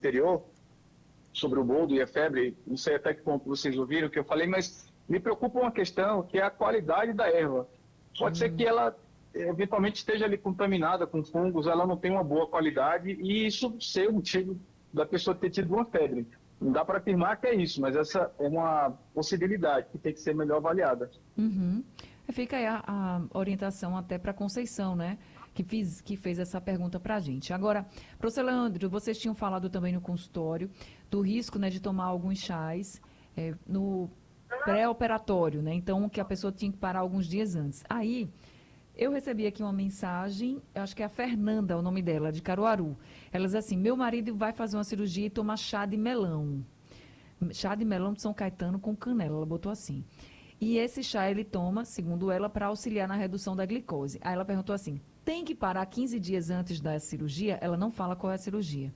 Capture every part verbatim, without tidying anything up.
anterior, sobre o boldo e a febre, não sei até que ponto vocês ouviram o que eu falei, mas me preocupa uma questão, que é a qualidade da erva. Pode hum. ser que ela eventualmente esteja ali contaminada com fungos, ela não tem uma boa qualidade, e isso ser o motivo da pessoa ter tido uma febre. Não dá para afirmar que é isso, mas essa é uma possibilidade que tem que ser melhor avaliada. Uhum. Fica aí a, a orientação até para a Conceição, né? Que, fiz, que fez essa pergunta para a gente. Agora, professor Leandro, vocês tinham falado também no consultório do risco, né, de tomar alguns chás é, no pré-operatório, né? Então, que a pessoa tinha que parar alguns dias antes. Aí, eu recebi aqui uma mensagem, acho que é a Fernanda, o nome dela, de Caruaru. Ela diz assim, meu marido vai fazer uma cirurgia e tomar chá de melão. Chá de melão de São Caetano com canela, ela botou assim. E esse chá ele toma, segundo ela, para auxiliar na redução da glicose. Aí ela perguntou assim, tem que parar quinze dias antes da cirurgia? Ela não fala qual é a cirurgia.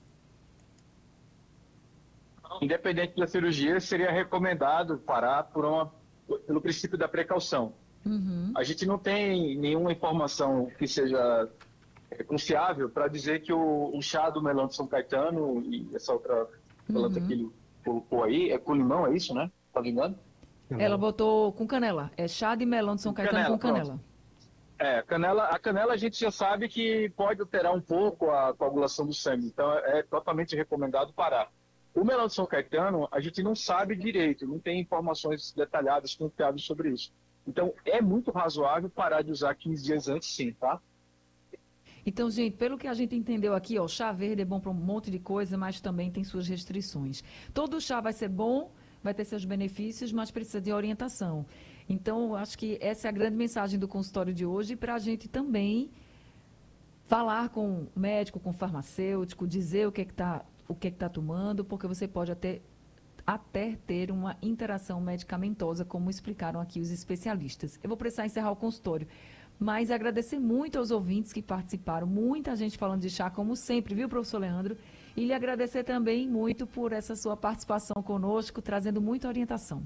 Independente da cirurgia, seria recomendado parar por uma, pelo princípio da precaução. Uhum. A gente não tem nenhuma informação que seja é, confiável para dizer que o, o chá do melão de São Caetano e essa outra planta uhum. que ele colocou aí, é com limão, é isso, né? Tá vingando? Ela botou com canela. É chá de melão de São Caetano canela, com canela. Pronto. É, canela, a canela a gente já sabe que pode alterar um pouco a coagulação do sangue, então é, é totalmente recomendado parar. O melão de São Caetano, a gente não sabe direito, não tem informações detalhadas, confiáveis sobre isso. Então, é muito razoável parar de usar quinze dias antes, sim, tá? Então, gente, pelo que a gente entendeu aqui, ó, chá verde é bom para um monte de coisa, mas também tem suas restrições. Todo chá vai ser bom, vai ter seus benefícios, mas precisa de orientação. Então, acho que essa é a grande mensagem do consultório de hoje, para a gente também falar com o médico, com o farmacêutico, dizer o que é que está o que é que está tomando, porque você pode até, até ter uma interação medicamentosa, como explicaram aqui os especialistas. Eu vou precisar encerrar o consultório, mas agradecer muito aos ouvintes que participaram, muita gente falando de chá, como sempre, viu, professor Leandro? E lhe agradecer também muito por essa sua participação conosco, trazendo muita orientação.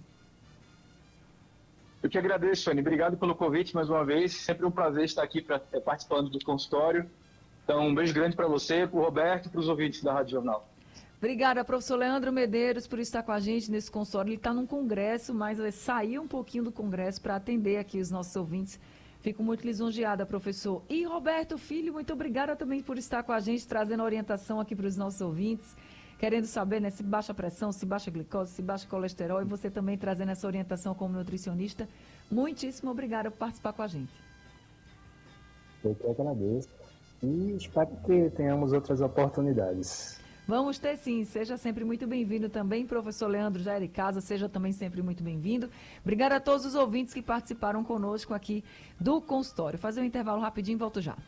Eu que agradeço, Anny. Obrigado pelo convite mais uma vez. Sempre um prazer estar aqui pra, é, participando do consultório. Então, um beijo grande para você, para o Roberto e para os ouvintes da Rádio Jornal. Obrigada, professor Leandro Medeiros, por estar com a gente nesse consultório. Ele está num congresso, mas ele saiu um pouquinho do congresso para atender aqui os nossos ouvintes. Fico muito lisonjeada, professor. E Roberto Filho, muito obrigada também por estar com a gente, trazendo orientação aqui para os nossos ouvintes, querendo saber, né, se baixa pressão, se baixa glicose, se baixa colesterol, e você também trazendo essa orientação como nutricionista. Muitíssimo obrigada por participar com a gente. Eu que agradeço. E espero que tenhamos outras oportunidades. Vamos ter sim, seja sempre muito bem-vindo também, professor Leandro Jair Casa, seja também sempre muito bem-vindo. Obrigada a todos os ouvintes que participaram conosco aqui do consultório. Fazer um intervalo rapidinho, volto já.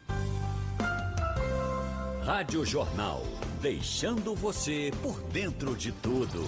Rádio Jornal, deixando você por dentro de tudo.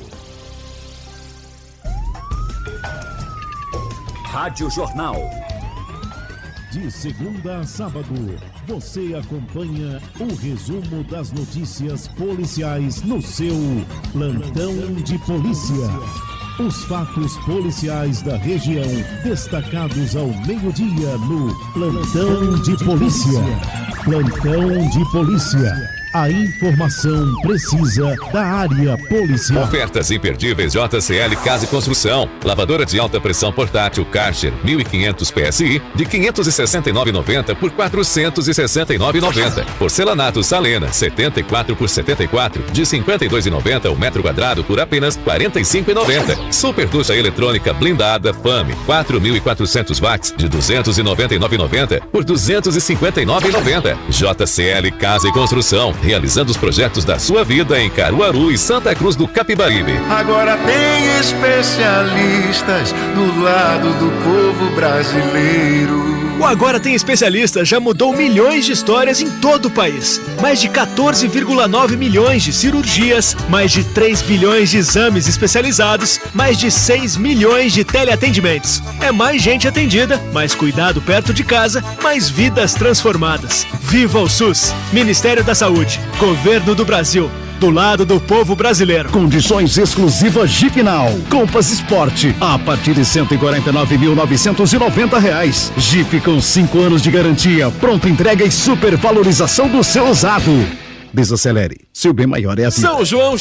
Rádio Jornal. De segunda a sábado, você acompanha o resumo das notícias policiais no seu Plantão de Polícia. Os fatos policiais da região, destacados ao meio-dia no Plantão de Polícia. Plantão de Polícia. A informação precisa da área policial. Ofertas imperdíveis J C L Casa e Construção. Lavadora de alta pressão portátil Karcher mil e quinhentos P S I de quinhentos e sessenta e nove reais e noventa centavos por quatrocentos e sessenta e nove reais e noventa centavos. Porcelanato Salena setenta e quatro por setenta e quatro de cinquenta e dois reais e noventa centavos o metro quadrado por apenas quarenta e cinco reais e noventa centavos. Super ducha eletrônica blindada Fame quatro mil e quatrocentos watts de duzentos e noventa e nove reais e noventa centavos por duzentos e cinquenta e nove reais e noventa centavos. J C L Casa e Construção. Realizando os projetos da sua vida em Caruaru e Santa Cruz do Capibaribe. Agora tem especialistas do lado do povo brasileiro. O Agora Tem Especialista já mudou milhões de histórias em todo o país. Mais de quatorze vírgula nove milhões de cirurgias, mais de três bilhões de exames especializados, mais de seis milhões de teleatendimentos. É mais gente atendida, mais cuidado perto de casa, mais vidas transformadas. Viva o SUS! Ministério da Saúde, Governo do Brasil. Do lado do povo brasileiro. Condições exclusivas Jeep Now. Compass Sport a partir de cento e quarenta e nove mil novecentos e noventa reais. Jeep com cinco anos de garantia, pronta entrega e supervalorização do seu usado. Desacelere. Seu bem maior é a vida. São João